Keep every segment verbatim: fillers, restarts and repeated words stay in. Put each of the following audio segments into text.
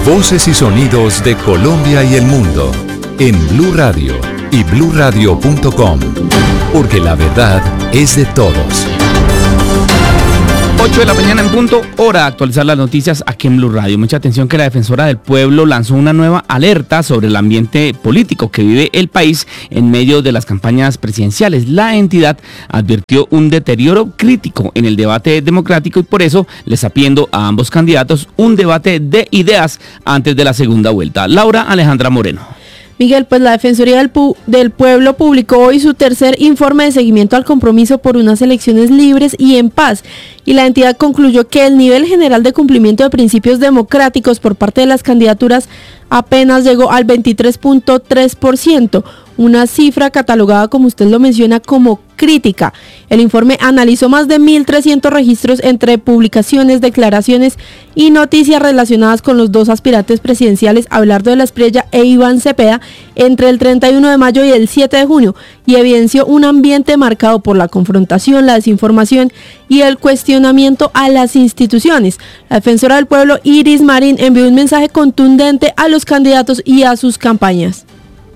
Voces y sonidos de Colombia y el mundo en Blue Radio y blue radio punto com, porque la verdad es de todos. ocho de la mañana en punto, hora de actualizar las noticias aquí en Blue Radio. Mucha atención que la Defensora del Pueblo lanzó una nueva alerta sobre el ambiente político que vive el país en medio de las campañas presidenciales. La entidad advirtió un deterioro crítico en el debate democrático y por eso les está pidiendo a ambos candidatos un debate de ideas antes de la segunda vuelta. Laura Alejandra Moreno. Miguel, pues la Defensoría del, Pu- del Pueblo publicó hoy su tercer informe de seguimiento al compromiso por unas elecciones libres y en paz, y la entidad concluyó que el nivel general de cumplimiento de principios democráticos por parte de las candidaturas apenas llegó al veintitrés punto tres por ciento, una cifra catalogada, como usted lo menciona, como crítica. El informe analizó más de mil trescientos registros entre publicaciones, declaraciones y noticias relacionadas con los dos aspirantes presidenciales, Abelardo de la Espriella e Iván Cepeda, entre el treinta y uno de mayo y el siete de junio, y evidenció un ambiente marcado por la confrontación, la desinformación y el cuestionamiento a las instituciones. La Defensora del Pueblo, Iris Marín, envió un mensaje contundente a los candidatos y a sus campañas.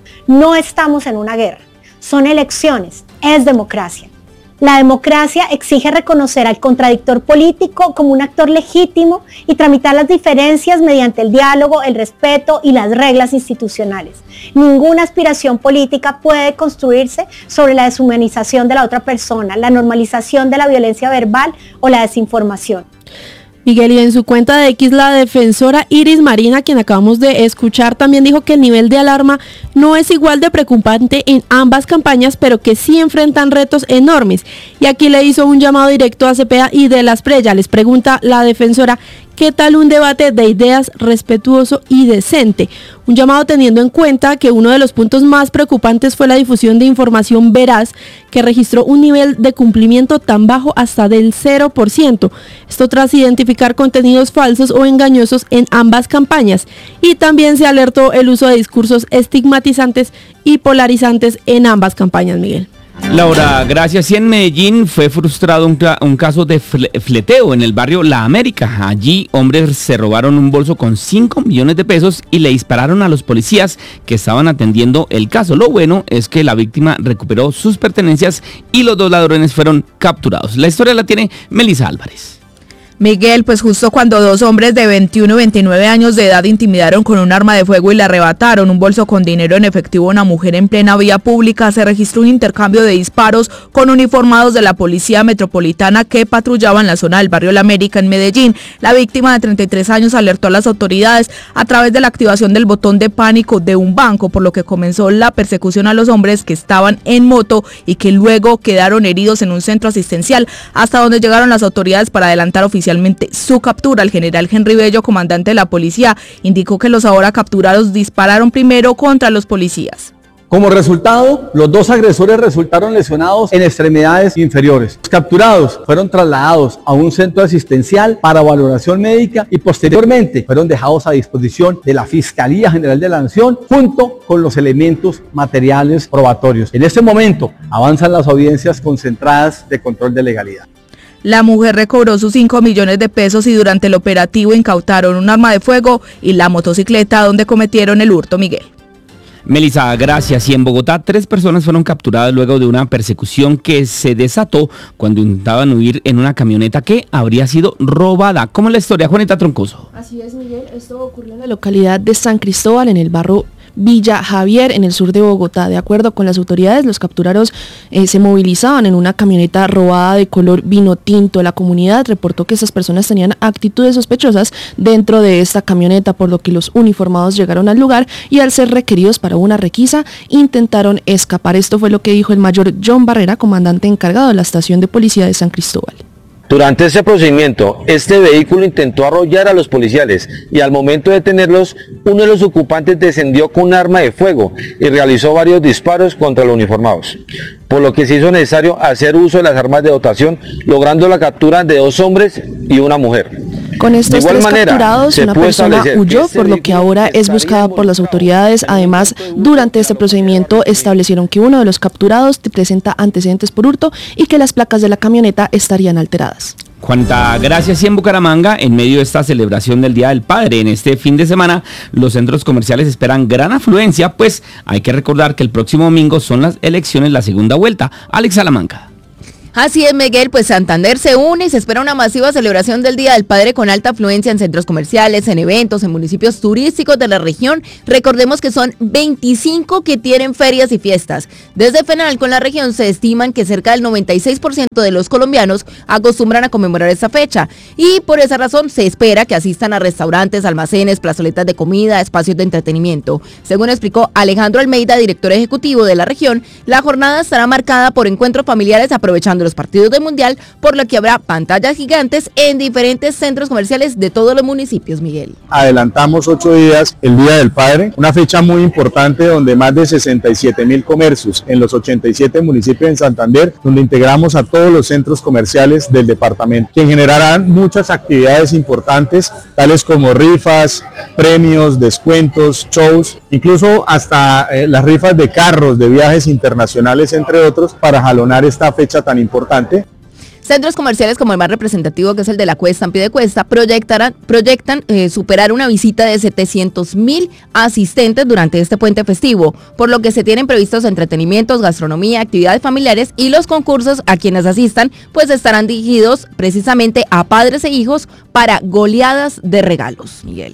No estamos en una guerra, son elecciones, es democracia. La democracia exige reconocer al contradictor político como un actor legítimo y tramitar las diferencias mediante el diálogo, el respeto y las reglas institucionales. Ninguna aspiración política puede construirse sobre la deshumanización de la otra persona, la normalización de la violencia verbal o la desinformación. Miguel, y en su cuenta de X, la defensora Iris Marina, quien acabamos de escuchar, también dijo que el nivel de alarma no es igual de preocupante en ambas campañas, pero que sí enfrentan retos enormes. Y aquí le hizo un llamado directo a Cepeda y de la Espriella. Les pregunta la defensora, ¿qué tal un debate de ideas respetuoso y decente? Un llamado teniendo en cuenta que uno de los puntos más preocupantes fue la difusión de información veraz, que registró un nivel de cumplimiento tan bajo hasta del cero por ciento. Esto tras identificar contenidos falsos o engañosos en ambas campañas. Y también se alertó el uso de discursos estigmatizantes y polarizantes en ambas campañas, Miguel. Laura, gracias. Y en Medellín fue frustrado un, un caso de fleteo en el barrio La América. Allí hombres se robaron un bolso con cinco millones de pesos y le dispararon a los policías que estaban atendiendo el caso. Lo bueno es que la víctima recuperó sus pertenencias y los dos ladrones fueron capturados. La historia la tiene Melissa Álvarez. Miguel, pues justo cuando dos hombres de veintiuno y veintinueve años de edad intimidaron con un arma de fuego y le arrebataron un bolso con dinero en efectivo a una mujer en plena vía pública, se registró un intercambio de disparos con uniformados de la Policía Metropolitana que patrullaban la zona del barrio La América en Medellín. La víctima de treinta y tres años alertó a las autoridades a través de la activación del botón de pánico de un banco, por lo que comenzó la persecución a los hombres que estaban en moto y que luego quedaron heridos en un centro asistencial, hasta donde llegaron las autoridades para adelantar oficialmente su captura. El general Henry Bello, comandante de la policía, indicó que los ahora capturados dispararon primero contra los policías. Como resultado, los dos agresores resultaron lesionados en extremidades inferiores. Los capturados fueron trasladados a un centro asistencial para valoración médica y posteriormente fueron dejados a disposición de la Fiscalía General de la Nación junto con los elementos materiales probatorios. En este momento avanzan las audiencias concentradas de control de legalidad. La mujer recobró sus cinco millones de pesos y durante el operativo incautaron un arma de fuego y la motocicleta donde cometieron el hurto, Miguel. Melissa, gracias. Y en Bogotá, tres personas fueron capturadas luego de una persecución que se desató cuando intentaban huir en una camioneta que habría sido robada. ¿Cómo es la historia, Juanita Troncoso? Así es, Miguel. Esto ocurrió en la localidad de San Cristóbal, en el barrio Villa Javier, en el sur de Bogotá. De acuerdo con las autoridades, los capturados eh, se movilizaban en una camioneta robada de color vino tinto. La comunidad reportó que esas personas tenían actitudes sospechosas dentro de esta camioneta, por lo que los uniformados llegaron al lugar y al ser requeridos para una requisa, intentaron escapar. Esto fue lo que dijo el mayor John Barrera, comandante encargado de la estación de policía de San Cristóbal. Durante este procedimiento, este vehículo intentó arrollar a los policiales y al momento de detenerlos, uno de los ocupantes descendió con un arma de fuego y realizó varios disparos contra los uniformados, por lo que se hizo necesario hacer uso de las armas de dotación, logrando la captura de dos hombres y una mujer. Con estos tres capturados, una persona huyó, por lo que ahora es buscada por las autoridades. Además, durante este procedimiento establecieron que uno de los capturados presenta antecedentes por hurto y que las placas de la camioneta estarían alteradas. Juanita, gracias. Y en Bucaramanga, en medio de esta celebración del Día del Padre, en este fin de semana, los centros comerciales esperan gran afluencia, pues hay que recordar que el próximo domingo son las elecciones, la segunda vuelta. Alex Salamanca. Así es, Miguel, pues Santander se une y se espera una masiva celebración del Día del Padre con alta afluencia en centros comerciales, en eventos, en municipios turísticos de la región. Recordemos que son veinticinco que tienen ferias y fiestas. Desde FENALCO en la región se estiman que cerca del noventa y seis por ciento de los colombianos acostumbran a conmemorar esta fecha y por esa razón se espera que asistan a restaurantes, almacenes, plazoletas de comida, espacios de entretenimiento. Según explicó Alejandro Almeida, director ejecutivo de la región, la jornada estará marcada por encuentros familiares aprovechando los partidos del Mundial, por lo que habrá pantallas gigantes en diferentes centros comerciales de todos los municipios, Miguel. Adelantamos ocho días el Día del Padre, una fecha muy importante donde más de sesenta y siete mil comercios en los ochenta y siete municipios en Santander, donde integramos a todos los centros comerciales del departamento, que generarán muchas actividades importantes, tales como rifas, premios, descuentos, shows, incluso hasta eh, las rifas de carros, de viajes internacionales, entre otros, para jalonar esta fecha tan importante. Centros comerciales como el más representativo, que es el de la Cuesta, en Piedecuesta, proyectarán, proyectan eh, superar una visita de setecientos mil asistentes durante este puente festivo, por lo que se tienen previstos entretenimientos, gastronomía, actividades familiares y los concursos a quienes asistan, pues estarán dirigidos precisamente a padres e hijos para goleadas de regalos, Miguel.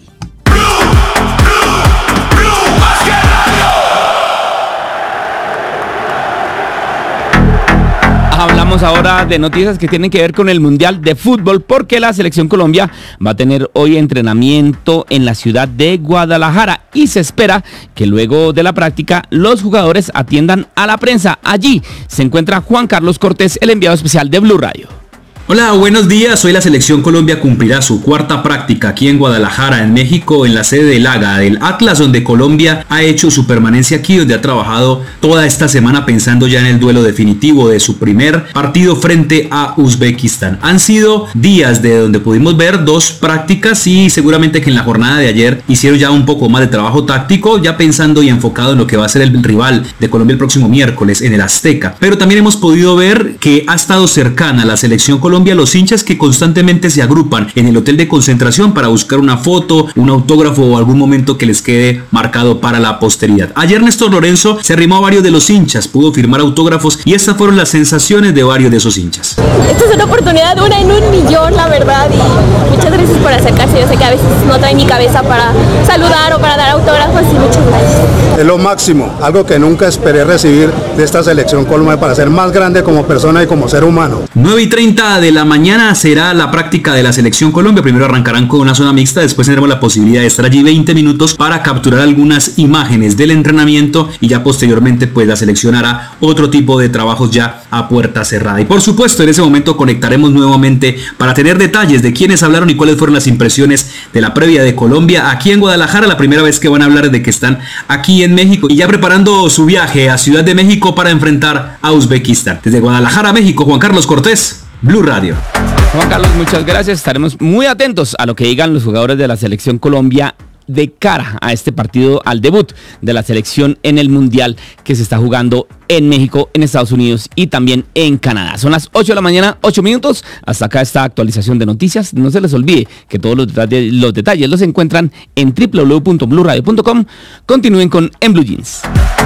Hablamos ahora de noticias que tienen que ver con el Mundial de Fútbol, porque la Selección Colombia va a tener hoy entrenamiento en la ciudad de Guadalajara y se espera que luego de la práctica los jugadores atiendan a la prensa. Allí se encuentra Juan Carlos Cortés, el enviado especial de Blue Radio. Hola, buenos días. Hoy la Selección Colombia cumplirá su cuarta práctica aquí en Guadalajara, en México, en la sede del AGA, del Atlas, donde Colombia ha hecho su permanencia aquí, donde ha trabajado toda esta semana pensando ya en el duelo definitivo de su primer partido frente a Uzbekistán. Han sido días de donde pudimos ver dos prácticas y seguramente que en la jornada de ayer hicieron ya un poco más de trabajo táctico, ya pensando y enfocado en lo que va a ser el rival de Colombia el próximo miércoles en el Azteca. Pero también hemos podido ver que ha estado cercana la Selección Colombia Colombia los hinchas que constantemente se agrupan en el hotel de concentración para buscar una foto, un autógrafo o algún momento que les quede marcado para la posteridad. Ayer Néstor Lorenzo se arrimó a varios de los hinchas, pudo firmar autógrafos y estas fueron las sensaciones de varios de esos hinchas. Esta es una oportunidad, una en un millón, la verdad, y muchas gracias por acercarse. Yo sé que a veces no trae mi cabeza para saludar o para dar autógrafos y muchas gracias. Es lo máximo, algo que nunca esperé recibir de esta Selección Colombia para ser más grande como persona y como ser humano. nueve y treinta de la mañana será la práctica de la Selección Colombia. Primero arrancarán con una zona mixta, después tendremos la posibilidad de estar allí veinte minutos para capturar algunas imágenes del entrenamiento y ya posteriormente pues la selección hará otro tipo de trabajos ya a puerta cerrada. Y por supuesto en ese momento conectaremos nuevamente para tener detalles de quiénes hablaron y cuáles fueron las impresiones de la previa de Colombia aquí en Guadalajara, la primera vez que van a hablar de que están aquí en México y ya preparando su viaje a Ciudad de México para enfrentar a Uzbekistán. Desde Guadalajara, México, Juan Carlos Cortés, Blue Radio. Juan Carlos, muchas gracias. Estaremos muy atentos a lo que digan los jugadores de la Selección Colombia de cara a este partido, al debut de la selección en el Mundial que se está jugando en México, en Estados Unidos y también en Canadá. Son las ocho de la mañana, ocho minutos. Hasta acá esta actualización de noticias. No se les olvide que todos los detalles los, detalles los encuentran en doble u doble u doble u punto blue radio punto com. Continúen con En Blue Jeans.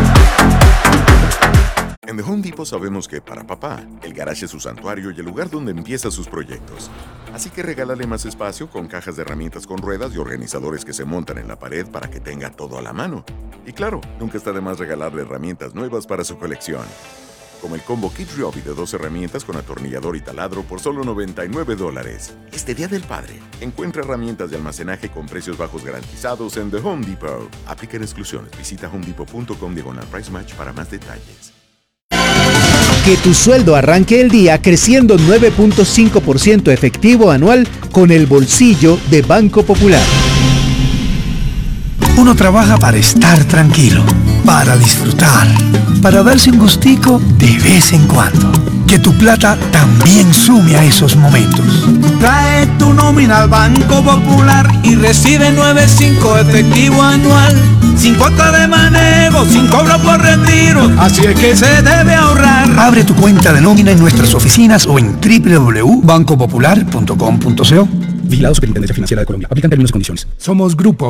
En The Home Depot sabemos que para papá, el garage es su santuario y el lugar donde empieza sus proyectos. Así que regálale más espacio con cajas de herramientas con ruedas y organizadores que se montan en la pared para que tenga todo a la mano. Y claro, nunca está de más regalarle herramientas nuevas para su colección. Como el combo Kid Ryobi de dos herramientas con atornillador y taladro por solo noventa y nueve dólares. Este Día del Padre, encuentra herramientas de almacenaje con precios bajos garantizados en The Home Depot. Aplican exclusiones. Visita homedepot punto com diagonal price match para más detalles. Que tu sueldo arranque el día creciendo nueve punto cinco por ciento efectivo anual con el bolsillo de Banco Popular. Uno trabaja para estar tranquilo, para disfrutar, para darse un gustico de vez en cuando. que tu plata también sume a esos momentos. Trae tu nómina al Banco Popular y recibe nueve punto cinco efectivo anual, sin cuota de manejo, sin cobro por retiro, así es que se debe ahorrar. Abre tu cuenta de nómina en nuestras oficinas o en doble u doble u doble u punto banco popular punto com punto co. Vigilado Superintendencia Financiera de Colombia. Aplican términos y condiciones. Somos Grupo